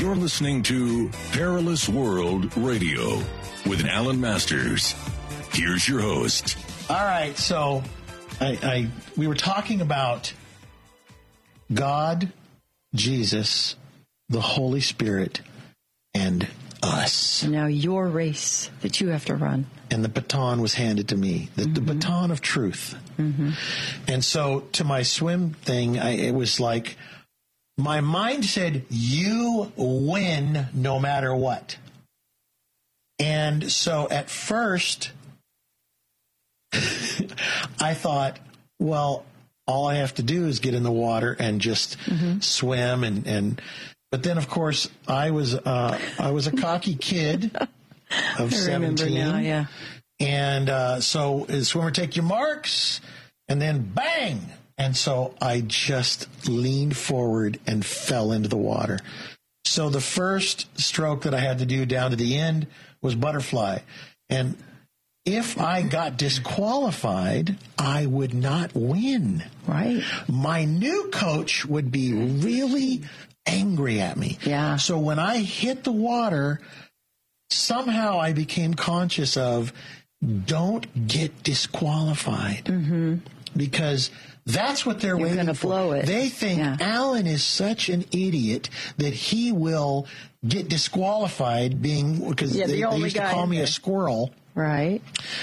You're listening to Perilous World Radio with Alan Masters. Here's your host. All right, so we were talking about God, Jesus, the Holy Spirit, and us. And now your race that you have to run. And the baton was handed to me, the baton of truth. Mm-hmm. And so to my swim thing, it was like, my mind said, you win no matter what. And so at first, I thought, well, all I have to do is get in the water and just swim. But then, of course, I was a cocky kid of 17. Now, yeah. And so the swimmer, take your marks, and then bang. And so I just leaned forward and fell into the water. So the first stroke that I had to do down to the end was butterfly. And if I got disqualified, I would not win. Right. My new coach would be really angry at me. Yeah. So when I hit the water, somehow I became conscious of, don't get disqualified. Mm-hmm. Because that's what they're waiting for. Blow it. They think Alan is such an idiot that he will get disqualified because they used to call me a squirrel. Right.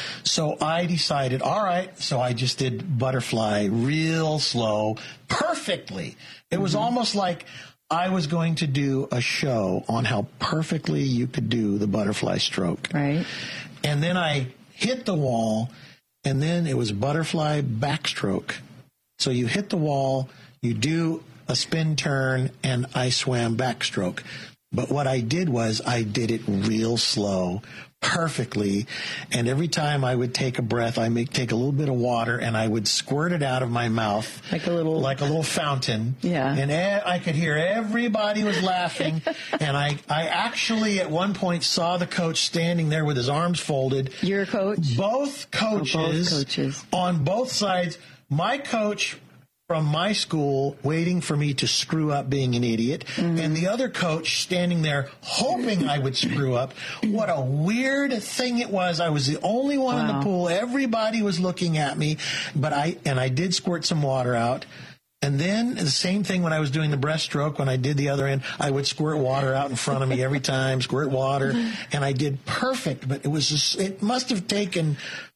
So I decided, all right, so I just did butterfly real slow, perfectly. It was almost like I was going to do a show on how perfectly you could do the butterfly stroke. Right. And then I hit the wall, and then it was butterfly backstroke. So you hit the wall, you do a spin turn, and I swam backstroke. But what I did was I did it real slow, perfectly. And every time I would take a breath, I take a little bit of water and I would squirt it out of my mouth. Like a little fountain. Yeah. And I could hear everybody was laughing. And I actually at one point saw the coach standing there with his arms folded. Your coach? Both coaches. On both sides. My coach from my school waiting for me to screw up being an idiot, and the other coach standing there hoping I would screw up. What a weird thing it was. I was the only one in the pool. Everybody was looking at me, but I did squirt some water out. And then the same thing when I was doing the breaststroke, when I did the other end, I would squirt water out in front of me every time, squirt water, and I did perfect. But it must have taken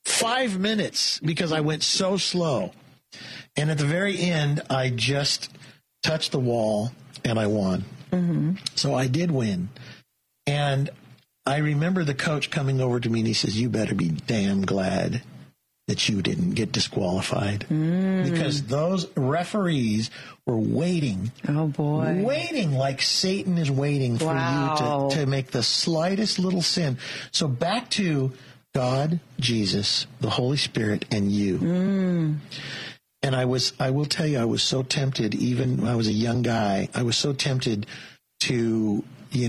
5 minutes because I went so slow. And at the very end, I just touched the wall and I won. Mm-hmm. So I did win. And I remember the coach coming over to me and he says, you better be damn glad that you didn't get disqualified. Because those referees were waiting. Oh, boy. Waiting like Satan is waiting for you to make the slightest little sin. So back to God, Jesus, the Holy Spirit, and you. And I will tell you, I was so tempted, even when I was a young guy, I was so tempted to,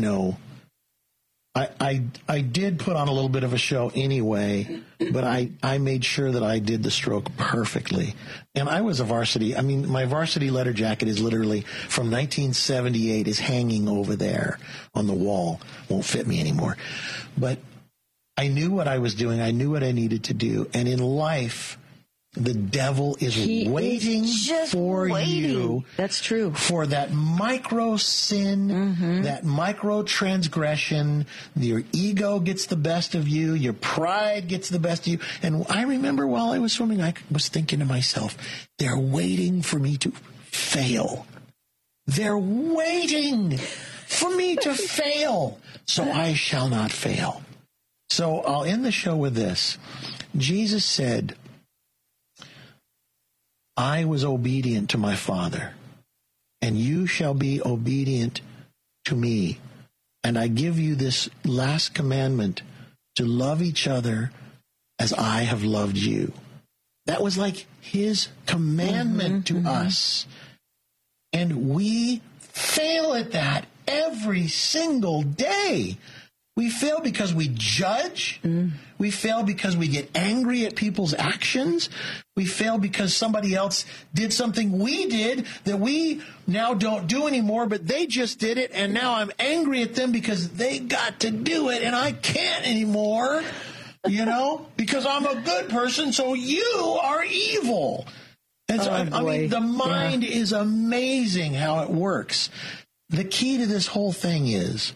I did put on a little bit of a show anyway, but I made sure that I did the stroke perfectly. And I was a varsity. I mean, my varsity letter jacket is literally from 1978 is hanging over there on the wall. Won't fit me anymore. But I knew what I was doing. I knew what I needed to do. And in life, the devil is waiting for you. That's true. For that micro sin, that micro transgression. Your ego gets the best of you. Your pride gets the best of you. And I remember while I was swimming, I was thinking to myself, they're waiting for me to fail. They're waiting for me to fail. So I shall not fail. So I'll end the show with this. Jesus said, I was obedient to my Father, and you shall be obedient to me. And I give you this last commandment, to love each other as I have loved you. That was like his commandment to us. And we fail at that every single day. We fail because we judge. We fail because we get angry at people's actions. We fail because somebody else did something we did that we now don't do anymore, but they just did it, and now I'm angry at them because they got to do it, and I can't anymore, because I'm a good person, so you are evil. And so, I mean, the mind is amazing how it works. The key to this whole thing is,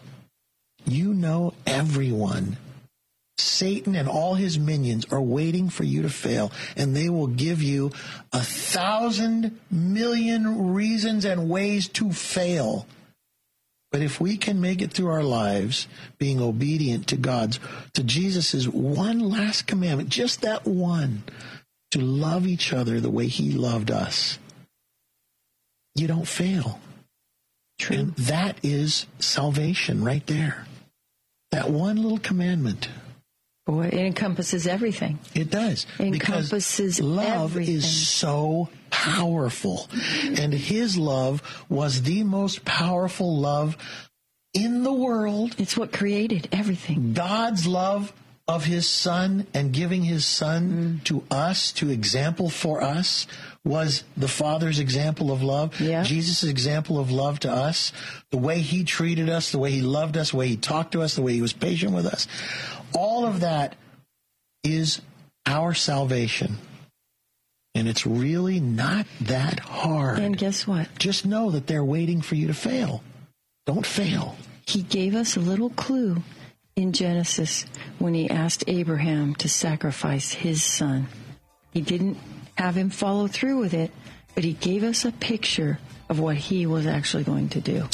everyone, Satan and all his minions are waiting for you to fail, and they will give you 1,000 million reasons and ways to fail. But if we can make it through our lives being obedient to Jesus' one last commandment, just that one, to love each other the way he loved us, you don't fail. True. And that is salvation right there. That one little commandment. Boy, it encompasses everything. It does. It encompasses because love everything. is so powerful. And his love was the most powerful love in the world. It's what created everything. God's love of his son and giving his son to us, to example for us, was the Father's example of love. Yeah. Jesus' example of love to us, the way he treated us, the way he loved us, the way he talked to us, the way he was patient with us. All of that is our salvation. And it's really not that hard. And guess what? Just know that they're waiting for you to fail. Don't fail. He gave us a little clue in Genesis when he asked Abraham to sacrifice his son. He didn't have him follow through with it, but he gave us a picture of what he was actually going to do.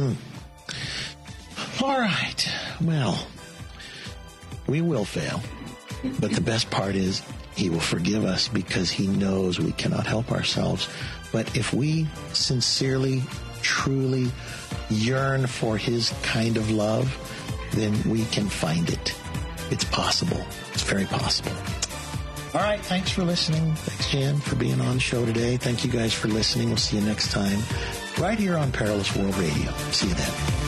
All right. Well, we will fail, but the best part is he will forgive us because he knows we cannot help ourselves. But if we sincerely, truly yearn for his kind of love, then we can find it. It's possible. It's very possible. All right. Thanks for listening. Thanks, Jan, for being on the show today. Thank you guys for listening. We'll see you next time right here on Perilous World Radio. See you then.